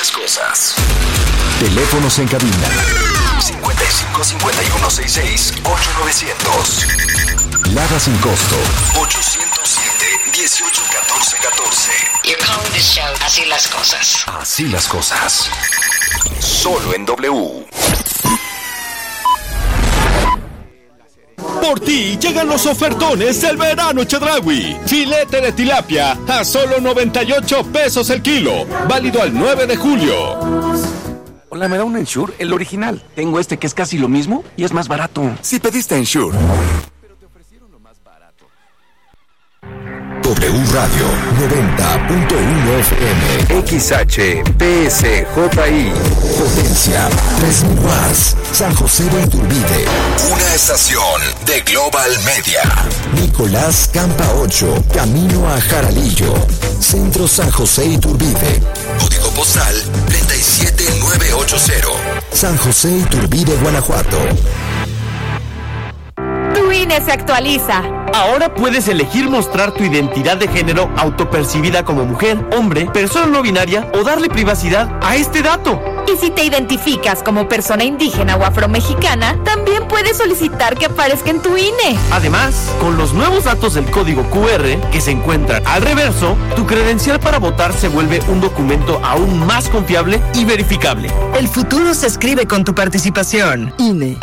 las cosas. Teléfonos en cabina 55 51 66 8900. Lada sin costo 807 18 14 14. You're calling this show Así las cosas. Así las cosas. Solo en W. Por ti llegan los ofertones del verano Chedraui. Filete de tilapia a solo 98 pesos el kilo. Válido al 9 de julio. Hola, ¿me da un Ensure? El original. Tengo este que es casi lo mismo y es más barato. Si pediste Ensure. W Radio 90.1 FM XHPSJI Potencia 3000 watts San José de Iturbide. Una estación de Global Media. Nicolás Campa 8, camino a Jaralillo. Centro San José Iturbide. Código postal 37980. San José Iturbide, Guanajuato. Tu INE se actualiza. Ahora puedes elegir mostrar tu identidad de género autopercibida como mujer, hombre, persona no binaria o darle privacidad a este dato. Y si te identificas como persona indígena o afromexicana, también puedes solicitar que aparezca en tu INE. Además, con los nuevos datos del código QR que se encuentran al reverso, tu credencial para votar se vuelve un documento aún más confiable y verificable. El futuro se escribe con tu participación. INE.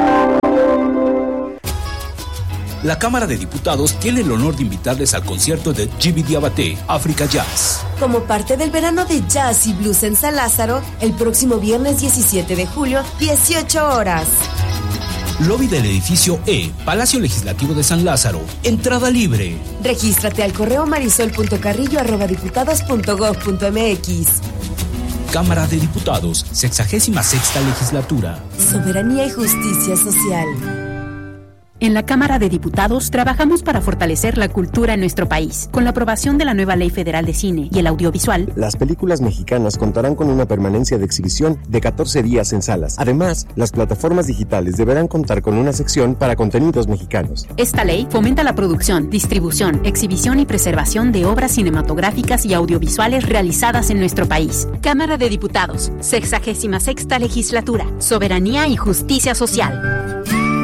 La Cámara de Diputados tiene el honor de invitarles al concierto de Djiby Diabaté, África Jazz. Como parte del verano de jazz y blues en San Lázaro, el próximo viernes 17 de julio, 18 horas. Lobby del edificio E, Palacio Legislativo de San Lázaro. Entrada libre. Regístrate al correo marisol.carrillo@diputados.gov.mx. Cámara de Diputados, 66ª Legislatura. Soberanía y justicia social. En la Cámara de Diputados trabajamos para fortalecer la cultura en nuestro país. Con la aprobación de la nueva Ley Federal de Cine y el Audiovisual, las películas mexicanas contarán con una permanencia de exhibición de 14 días en salas. Además, las plataformas digitales deberán contar con una sección para contenidos mexicanos. Esta ley fomenta la producción, distribución, exhibición y preservación de obras cinematográficas y audiovisuales realizadas en nuestro país. Cámara de Diputados, 66ª Legislatura. Soberanía y justicia social.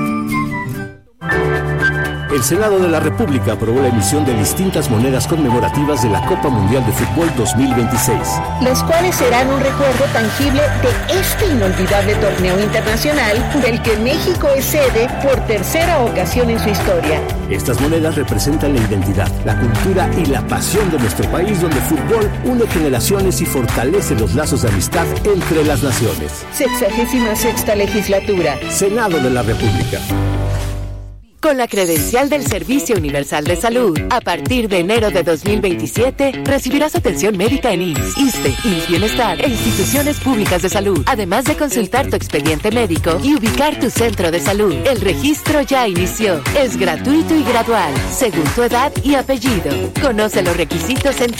El Senado de la República aprobó la emisión de distintas monedas conmemorativas de la Copa Mundial de Fútbol 2026. Los cuales serán un recuerdo tangible de este inolvidable torneo internacional del que México es sede por tercera ocasión en su historia. Estas monedas representan la identidad, la cultura y la pasión de nuestro país, donde el fútbol une generaciones y fortalece los lazos de amistad entre las naciones. 66ª Legislatura. Senado de la República. Con la credencial del Servicio Universal de Salud, a partir de enero de 2027, recibirás atención médica en IMSS, ISSSTE, IMSS Bienestar e instituciones públicas de salud, además de consultar tu expediente médico y ubicar tu centro de salud. El registro ya inició. Es gratuito y gradual, según tu edad y apellido. Conoce los requisitos en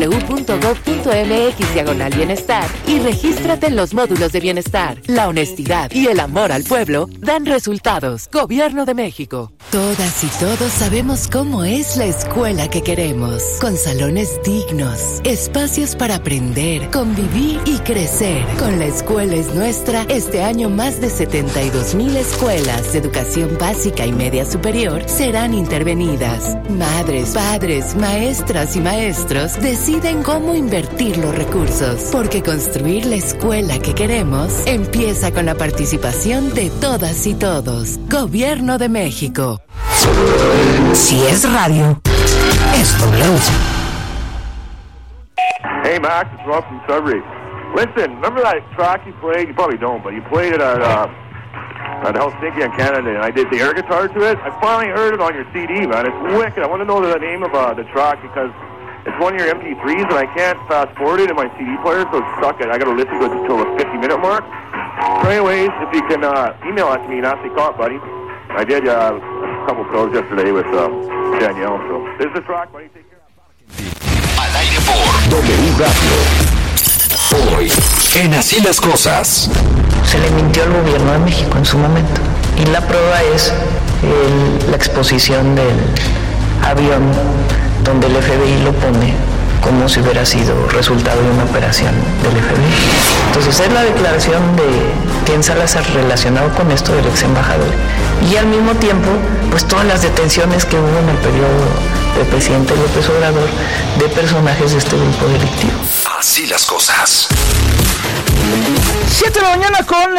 www.gov.mx/bienestar y regístrate en los módulos de bienestar. La honestidad y el amor al pueblo dan resultados. Gobierno de México. Todas y todos sabemos cómo es la escuela que queremos, con salones dignos, espacios para aprender, convivir y crecer. Con La Escuela es Nuestra, este año más de 72,000 escuelas de educación básica y media superior serán intervenidas. Madres, padres, maestras y maestros deciden cómo invertir los recursos, porque construir la escuela que queremos empieza con la participación de todas y todos. Gobierno de México. Si es radio, es W. Hey Max, it's Rob from Sudbury. Listen, remember that track you played? You probably don't, but you played it at Helsinki in Canada, and I did the air guitar to it. I finally heard it on your CD, man. It's wicked. I want to know the name of the track because it's one of your MP3s, and I can't fast forward it in my CD player, so it's stuck. I got to listen to it until the 50-minute mark. So anyways, if you can email that to me, Nasty Cop, buddy. I did a couple shows yesterday with Danielle, so this is the track, buddy. Take care. Al aire por W Radio. Hoy, en Así las Cosas. Se le mintió al gobierno de México en su momento. Y la prueba es la exposición del avión donde el FBI lo pone como si hubiera sido resultado de una operación del FBI. Entonces es la declaración de Ken Salazar relacionado con esto del ex embajador y al mismo tiempo pues todas las detenciones que hubo en el periodo del presidente López Obrador de personajes de este grupo delictivo. Así las cosas. 7 de la mañana con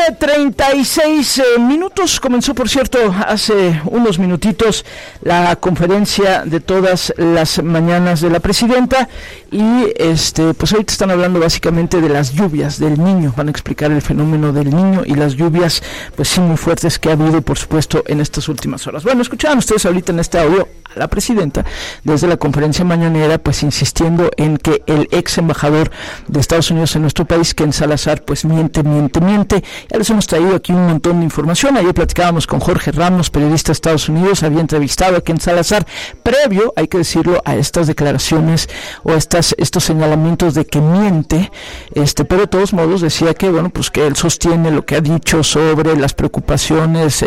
36 minutos. Comenzó, por cierto, hace unos minutitos la conferencia de todas las mañanas de la presidenta y pues ahorita están hablando básicamente de las lluvias del Niño. Van a explicar el fenómeno del Niño y las lluvias, pues sí, muy fuertes que ha habido, por supuesto, en estas últimas horas. Bueno, escuchaban ustedes ahorita en este audio a la presidenta desde la conferencia mañanera, pues insistiendo en que el ex embajador de Estados Unidos en nuestro país, Ken Salazar, pues miente. Ya les hemos traído aquí un montón de información. Ayer platicábamos con Jorge Ramos, periodista de Estados Unidos, había entrevistado a Ken Salazar previo, hay que decirlo, a estas declaraciones o estos señalamientos de que miente, pero de todos modos decía que, bueno, pues que él sostiene lo que ha dicho sobre las preocupaciones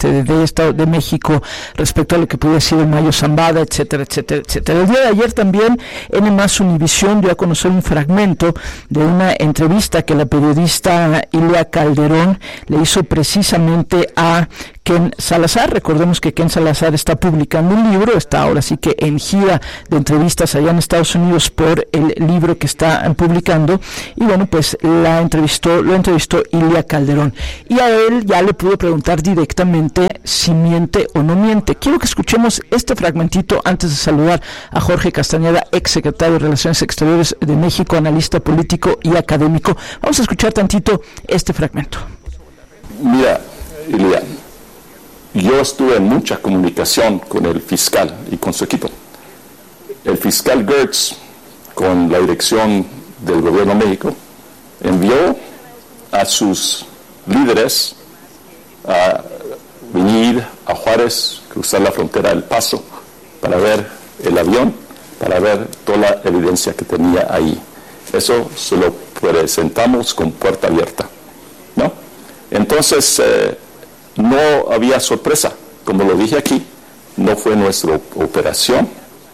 de México respecto a lo que pudo decir el Mayo Zambada, etcétera. El día de ayer también N+ Univisión dio a conocer un fragmento de una entrevista que la periodista Ilia Calderón le hizo precisamente a Ken Salazar. Recordemos que Ken Salazar está publicando un libro, está ahora sí que en gira de entrevistas allá en Estados Unidos por el libro que está publicando, y bueno, pues lo entrevistó Ilia Calderón, y a él ya le pudo preguntar directamente si miente o no miente. Quiero que escuchemos este fragmentito antes de saludar a Jorge Castañeda, ex secretario de Relaciones Exteriores de México, analista político y académico. Vamos a escuchar tantito este fragmento. Mira, Ilia, yo estuve en mucha comunicación con el fiscal y con su equipo. El fiscal Gertz, con la dirección del gobierno de México, envió a sus líderes a venir a Juárez, cruzar la frontera del Paso, para ver el avión, para ver toda la evidencia que tenía ahí. Eso se lo presentamos con puerta abierta, ¿no? Entonces, no había sorpresa. Como lo dije aquí, no fue nuestra operación,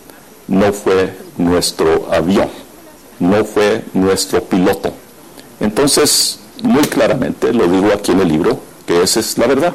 no fue nuestro avión, no fue nuestro piloto. Entonces, muy claramente, lo digo aquí en el libro, que esa es la verdad.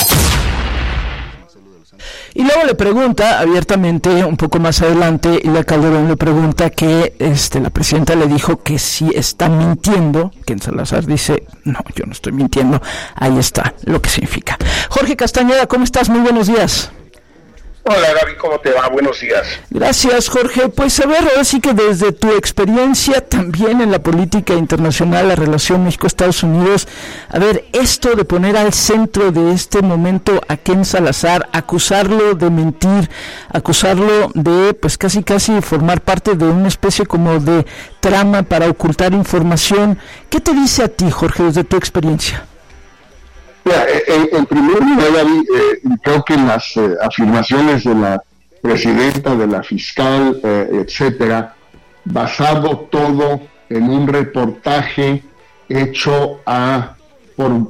Y luego le pregunta abiertamente, un poco más adelante, y la Calderón le pregunta que la presidenta le dijo que sí está mintiendo. Ken Salazar dice, no, yo no estoy mintiendo. Ahí está lo que significa. Jorge Castañeda, ¿cómo estás? Muy buenos días. Hola Gaby, ¿cómo te va? Buenos días. Gracias, Jorge. Pues a ver, ahora sí que desde tu experiencia también en la política internacional, la relación México-Estados Unidos, a ver, esto de poner al centro de este momento a Ken Salazar, acusarlo de mentir, acusarlo de pues casi formar parte de una especie como de trama para ocultar información, ¿qué te dice a ti, Jorge, desde tu experiencia? Mira, en primer lugar, David, creo que las afirmaciones de la presidenta, de la fiscal, etcétera, basado todo en un reportaje hecho por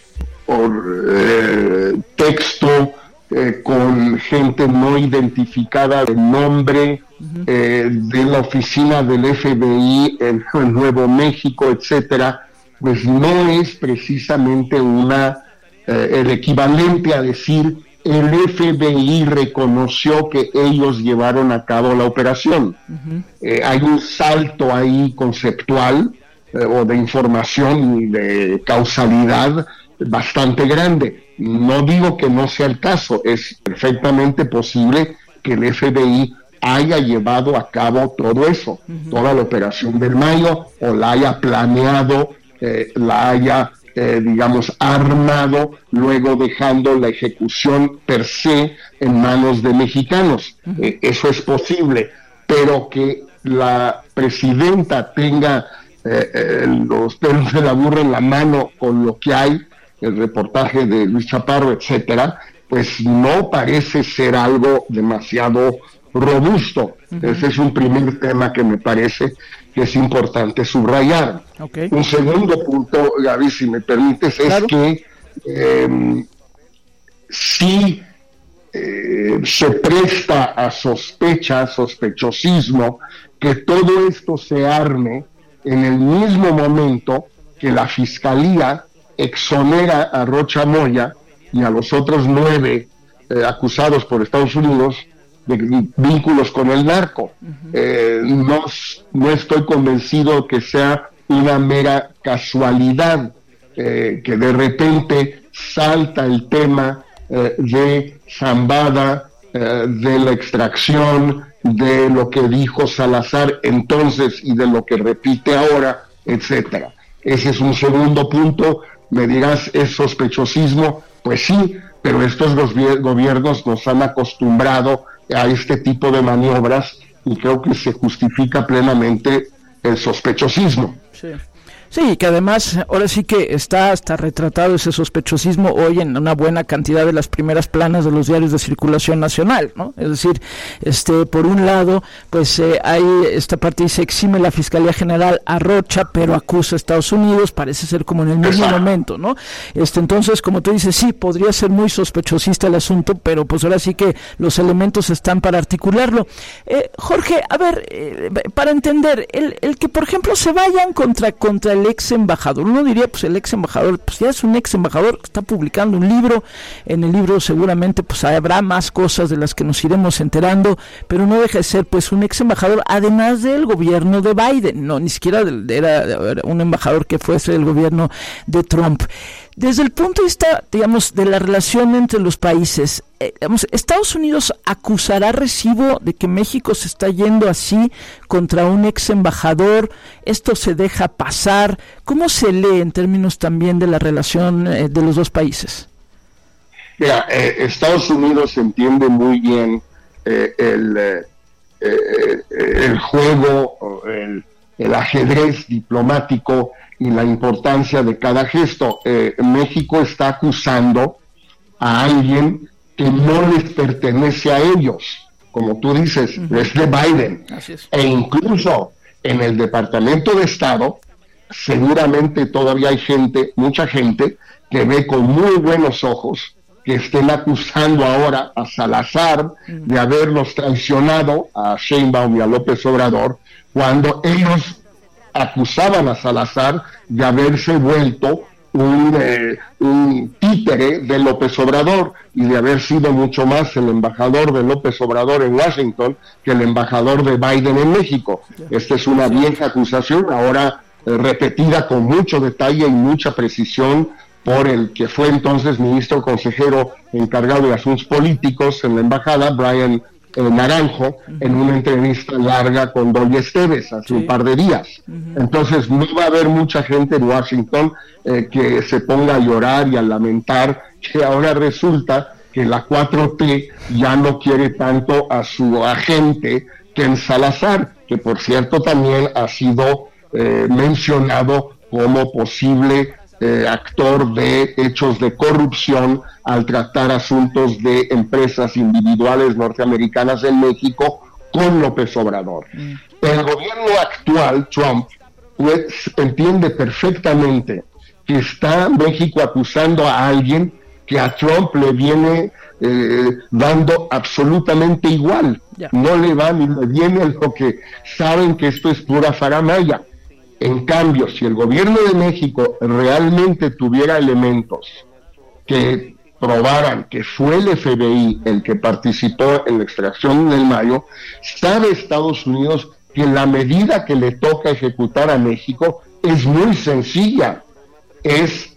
texto, con gente no identificada de nombre, de la oficina del FBI en Nuevo México, etcétera, pues no es precisamente el equivalente a decir el FBI reconoció que ellos llevaron a cabo la operación. Hay un salto ahí conceptual o de información y de causalidad bastante grande. No digo que no sea el caso, es perfectamente posible que el FBI haya llevado a cabo todo eso, toda la operación del Mayo, o la haya planeado, la haya, armado, luego dejando la ejecución per se en manos de mexicanos. Eso es posible, pero que la presidenta tenga los pelos de la burra en la mano con lo que hay, el reportaje de Luis Chaparro, etcétera, pues no parece ser algo demasiado robusto. Ese es un primer tema que me parece que es importante subrayar. Un segundo punto, Gaby, si me permites, es que sí se presta a sospechosismo que todo esto se arme en el mismo momento que la Fiscalía exonera a Rocha Moya y a los otros 9 acusados por Estados Unidos de vínculos con el narco. No estoy convencido que sea una mera casualidad que de repente salta el tema de Zambada, de la extracción, de lo que dijo Salazar entonces y de lo que repite ahora, etcétera. Ese es un segundo punto. Me dirás, ¿es sospechosismo? Pues sí, pero estos gobiernos nos han acostumbrado a este tipo de maniobras y creo que se justifica plenamente el sospechosismo. Sí, que además ahora sí que está hasta retratado ese sospechosismo hoy en una buena cantidad de las primeras planas de los diarios de circulación nacional, ¿no? Es decir, por un lado, pues hay esta parte dice exime la Fiscalía General a Rocha, pero acusa a Estados Unidos, parece ser como en el mismo momento, ¿no? Entonces, como tú dices, sí, podría ser muy sospechosista el asunto, pero pues ahora sí que los elementos están para articularlo. Jorge, a ver, para entender, el que por ejemplo se vayan contra el ex embajador, uno diría pues el ex embajador, pues ya es un ex embajador que está publicando un libro, en el libro seguramente pues habrá más cosas de las que nos iremos enterando, pero no deja de ser pues un ex embajador además del gobierno de Biden, no, ni siquiera era un embajador que fuese del gobierno de Trump. Desde el punto de vista, digamos, de la relación entre los países, ¿Estados Unidos acusará recibo de que México se está yendo así contra un ex embajador? ¿Esto se deja pasar? ¿Cómo se lee en términos también de la relación de los dos países? Mira, Estados Unidos entiende muy bien el juego, el ajedrez diplomático y la importancia de cada gesto. México está acusando a alguien que no les pertenece a ellos, como tú dices, es de Biden. Así es. E incluso en el Departamento de Estado, seguramente todavía hay mucha gente, que ve con muy buenos ojos que estén acusando ahora a Salazar de haberlos traicionado, a Sheinbaum y a López Obrador, cuando ellos acusaban a Salazar de haberse vuelto un títere de López Obrador y de haber sido mucho más el embajador de López Obrador en Washington que el embajador de Biden en México. Esta es una vieja acusación, ahora repetida con mucho detalle y mucha precisión por el que fue entonces ministro consejero encargado de asuntos políticos en la embajada, Brian Naranjo, en una entrevista larga con Dolly Esteves hace un par de días. Entonces no va a haber mucha gente en Washington que se ponga a llorar y a lamentar que ahora resulta que la 4T ya no quiere tanto a su agente Ken Salazar, que por cierto también ha sido mencionado como posible actor de hechos de corrupción al tratar asuntos de empresas individuales norteamericanas en México con López Obrador. El gobierno actual, Trump, pues, entiende perfectamente que está México acusando a alguien que a Trump le viene dando absolutamente igual. No le va ni le viene lo que saben que esto es pura faramaya. En cambio, si el gobierno de México realmente tuviera elementos que probaran que fue el FBI el que participó en la extracción del Mayo, sabe Estados Unidos que la medida que le toca ejecutar a México es muy sencilla, es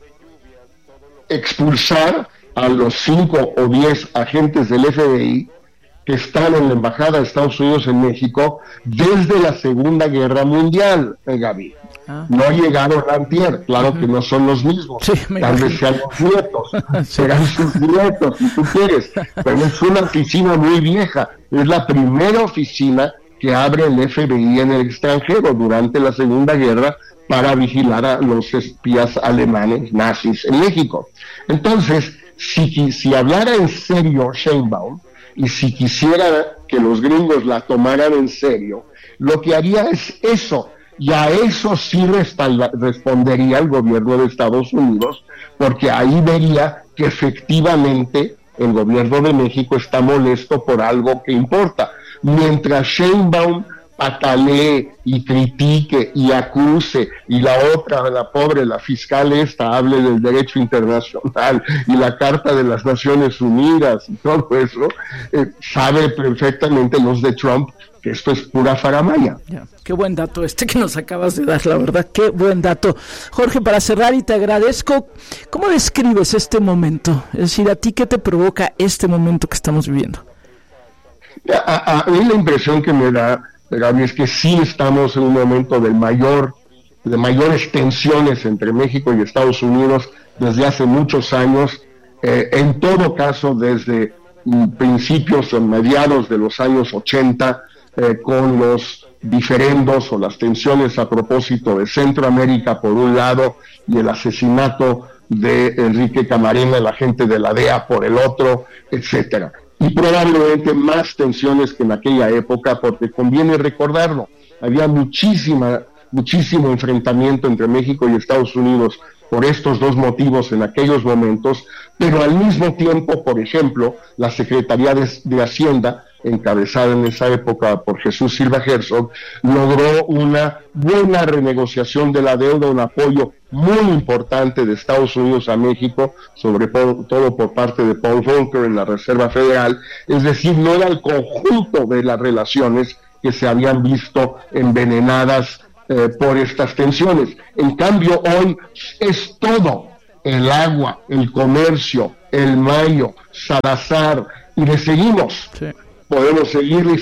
expulsar a los 5 o 10 agentes del FBI que están en la Embajada de Estados Unidos en México desde la Segunda Guerra Mundial, Gaby. No llegaron antier, claro que no son los mismos, tal vez sean los nietos, serán sus nietos si tú quieres, pero es una oficina muy vieja, es la primera oficina que abre el FBI en el extranjero durante la Segunda Guerra para vigilar a los espías alemanes nazis en México. Entonces, si hablara en serio Sheinbaum, y si quisiera que los gringos la tomaran en serio, lo que haría es eso, y a eso sí respondería el gobierno de Estados Unidos, porque ahí vería que efectivamente el gobierno de México está molesto por algo que importa. Mientras Sheinbaum patalee y critique y acuse, y la otra, la pobre, la fiscal hable del derecho internacional y la Carta de las Naciones Unidas y todo eso, sabe perfectamente los de Trump que esto es pura faramaya. Ya, qué buen dato que nos acabas de dar, la verdad, qué buen dato. Jorge, para cerrar, y te agradezco, ¿cómo describes este momento? Es decir, ¿a ti qué te provoca este momento que estamos viviendo? A mí la impresión que me da, Gaby, es que sí estamos en un momento de mayores tensiones entre México y Estados Unidos desde hace muchos años, en todo caso desde principios o mediados de los años 80, con los diferendos o las tensiones a propósito de Centroamérica por un lado y el asesinato de Enrique Camarena, el agente de la DEA, por el otro, etcétera. Y probablemente más tensiones que en aquella época, porque conviene recordarlo, había muchísimo enfrentamiento entre México y Estados Unidos por estos dos motivos en aquellos momentos, pero al mismo tiempo, por ejemplo, la Secretaría de Hacienda, encabezada en esa época por Jesús Silva Herzog, logró una buena renegociación de la deuda, un apoyo muy importante de Estados Unidos a México, sobre todo por parte de Paul Volcker en la Reserva Federal. Es decir, no era el conjunto de las relaciones que se habían visto envenenadas por estas tensiones. En cambio, hoy es todo: el agua, el comercio, el mayo, Salazar, y le seguimos. Sí. Podemos seguirle.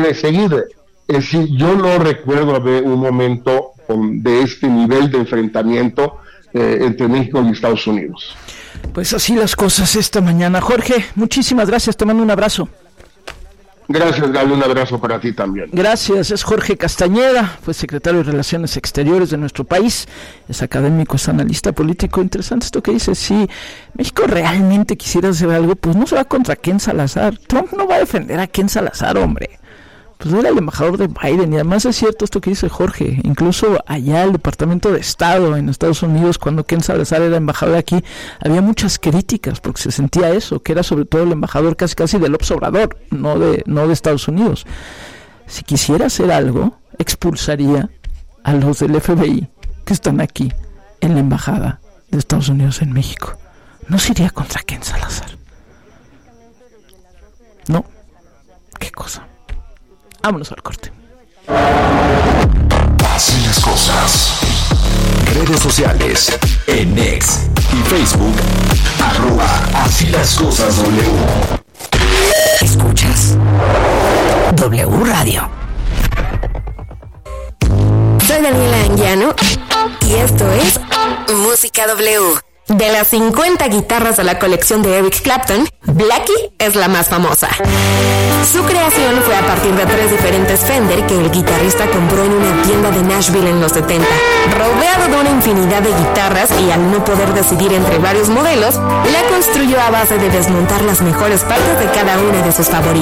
Es decir, yo no recuerdo haber un momento de este nivel de enfrentamiento entre México y Estados Unidos. Pues así las cosas esta mañana. Jorge, muchísimas gracias, te mando un abrazo. Gracias, Gaby, un abrazo para ti también. Gracias, es Jorge Castañeda, pues secretario de Relaciones Exteriores de nuestro país, es académico, es analista político. Interesante esto que dice: si México realmente quisiera hacer algo, pues no se va contra Ken Salazar. Trump no va a defender a Ken Salazar, hombre. Pues era el embajador de Biden, y además es cierto esto que dice Jorge, incluso allá el Departamento de Estado en Estados Unidos, cuando Ken Salazar era embajador aquí, había muchas críticas porque se sentía eso, que era sobre todo el embajador casi de López Obrador, no de Estados Unidos. Si quisiera hacer algo, expulsaría a los del FBI que están aquí en la embajada de Estados Unidos en México. No se iría contra Ken Salazar. No, qué cosa. Vámonos al corte. Así las cosas. Redes sociales, en X y Facebook, @Así las cosas W. Escuchas W Radio. Soy Daniela Anguiano y esto es Música W. De las 50 guitarras de la colección de Eric Clapton, Blackie es la más famosa. Su creación fue a partir de 3 diferentes Fender que el guitarrista compró en una tienda de Nashville en los 70. Rodeado de una infinidad de guitarras y al no poder decidir entre varios modelos, la construyó a base de desmontar las mejores partes de cada una de sus favoritas.